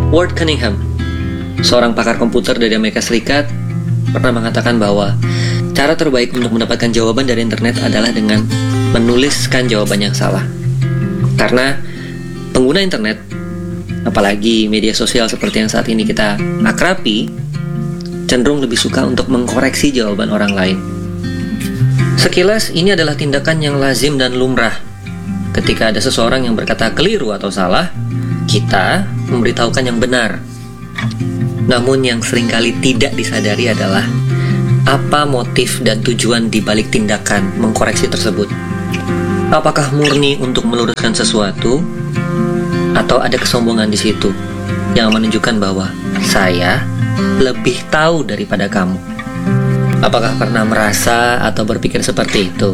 Ward Cunningham, seorang pakar komputer dari Amerika Serikat, pernah mengatakan bahwa cara terbaik untuk mendapatkan jawaban dari internet adalah dengan menuliskan jawaban yang salah. Karena pengguna internet, apalagi media sosial seperti yang saat ini kita akrabi, cenderung lebih suka untuk mengkoreksi jawaban orang lain. Sekilas ini adalah tindakan yang lazim dan lumrah. Ketika ada seseorang yang berkata keliru atau salah, kita memberitahukan yang benar. Namun yang seringkali tidak disadari adalah apa motif dan tujuan di balik tindakan mengkoreksi tersebut. Apakah murni untuk meluruskan sesuatu, atau ada kesombongan di situ yang menunjukkan bahwa saya lebih tahu daripada kamu? Apakah pernah merasa atau berpikir seperti itu?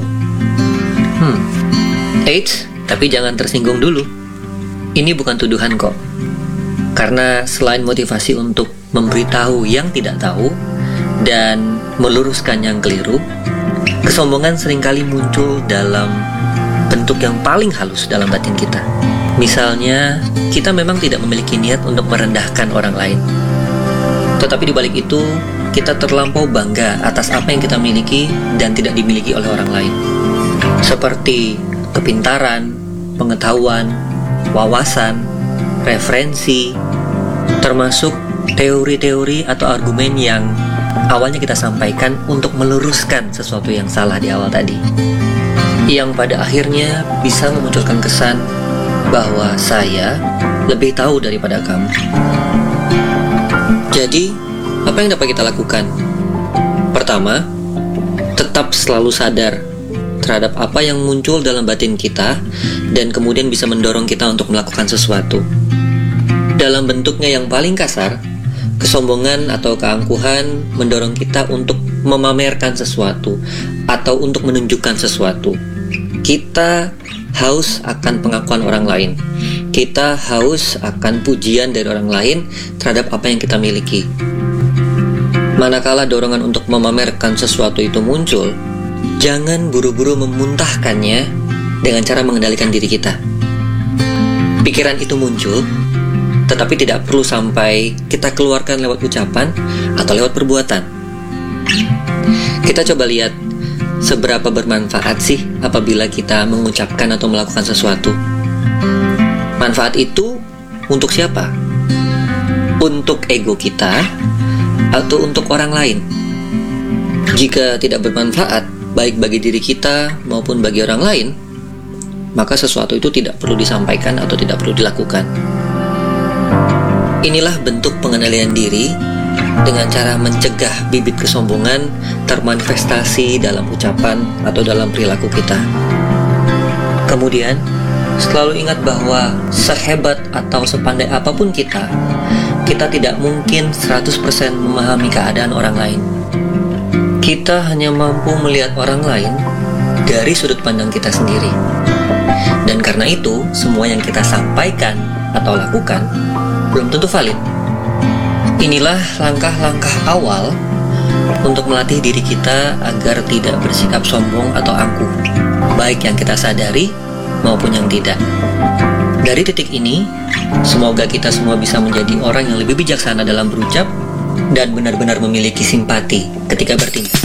Tapi jangan tersinggung dulu. Ini bukan tuduhan kok. Karena selain motivasi untuk memberitahu yang tidak tahu dan meluruskan yang keliru, kesombongan seringkali muncul dalam bentuk yang paling halus dalam batin kita. Misalnya, kita memang tidak memiliki niat untuk merendahkan orang lain. Tetapi di balik itu, kita terlampau bangga atas apa yang kita miliki dan tidak dimiliki oleh orang lain. Seperti kepintaran, pengetahuan, wawasan, referensi, termasuk teori-teori atau argumen yang awalnya kita sampaikan untuk meluruskan sesuatu yang salah di awal tadi, yang pada akhirnya bisa memunculkan kesan bahwa saya lebih tahu daripada kamu. Jadi, apa yang dapat kita lakukan? Pertama, tetap selalu sadar terhadap apa yang muncul dalam batin kita dan kemudian bisa mendorong kita untuk melakukan sesuatu. Dalam bentuknya yang paling kasar, kesombongan atau keangkuhan mendorong kita untuk memamerkan sesuatu atau untuk menunjukkan sesuatu. Kita haus akan pengakuan orang lain. Kita haus akan pujian dari orang lain terhadap apa yang kita miliki. Manakala dorongan untuk memamerkan sesuatu itu muncul, jangan buru-buru memuntahkannya dengan cara mengendalikan diri kita. Pikiran itu muncul, tetapi tidak perlu sampai kita keluarkan lewat ucapan atau lewat perbuatan. Kita coba lihat seberapa bermanfaat sih apabila kita mengucapkan atau melakukan sesuatu. Manfaat itu untuk siapa? Untuk ego kita atau untuk orang lain? Jika tidak bermanfaat, baik bagi diri kita maupun bagi orang lain, maka sesuatu itu tidak perlu disampaikan atau tidak perlu dilakukan. Inilah bentuk pengendalian diri dengan cara mencegah bibit kesombongan termanifestasi dalam ucapan atau dalam perilaku kita. Kemudian, selalu ingat bahwa sehebat atau sepandai apapun kita tidak mungkin 100% memahami keadaan orang lain. Kita hanya mampu melihat orang lain dari sudut pandang kita sendiri. Dan karena itu, semua yang kita sampaikan atau lakukan belum tentu valid. Inilah langkah-langkah awal untuk melatih diri kita agar tidak bersikap sombong atau angkuh, baik yang kita sadari maupun yang tidak. Dari titik ini, semoga kita semua bisa menjadi orang yang lebih bijaksana dalam berucap dan benar-benar memiliki simpati ketika bertindak.